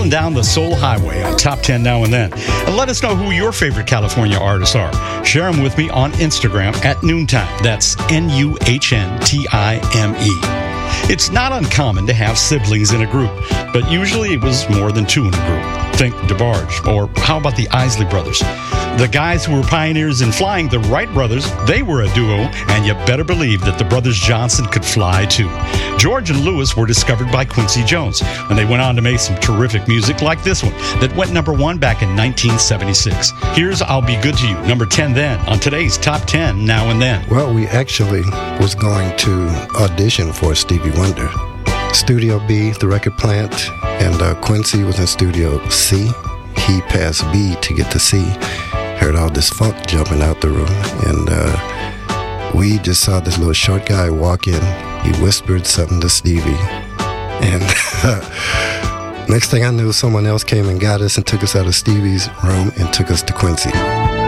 rolling down the Soul Highway on Top 10 Now and Then. And let us know who your favorite California artists are. Share them with me on Instagram at Noontime. That's NUHNTIME. It's not uncommon to have siblings in a group, but usually it was more than two in a group. Think DeBarge, or how about the Isley Brothers? The guys who were pioneers in flying, the Wright brothers, they were a duo, and you better believe that the brothers Johnson could fly too. George and Lewis were discovered by Quincy Jones, and they went on to make some terrific music like this one that went number 1 back in 1976. Here's I'll Be Good to You, number 10 then, on today's Top 10 Now and Then. Well, we actually was going to audition for Stevie Wonder. Studio B, the record plant, and Quincy was in Studio C. He passed B to get to C. Heard all this funk jumping out the room, and we just saw this little short guy walk in. He whispered something to Stevie, and next thing I knew, someone else came and got us and took us out of Stevie's room and took us to Quincy.